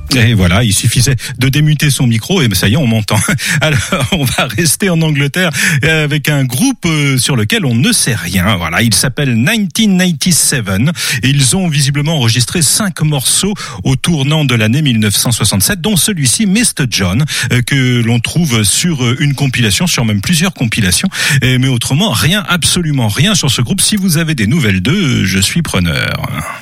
Et voilà, il suffisait de démuter son micro et ça y est, on m'entend. Alors, on va rester en Angleterre avec un groupe sur lequel on ne sait rien. Voilà, il s'appelle 1997 et ils ont visiblement enregistré 5 morceaux au tournant de l'année 1967, dont celui-ci, Mr. John, que l'on trouve sur une compilation, sur même plusieurs compilations. Mais autrement, rien, absolument rien sur ce groupe. Si vous avez des nouvelles d'eux, je suis preneur.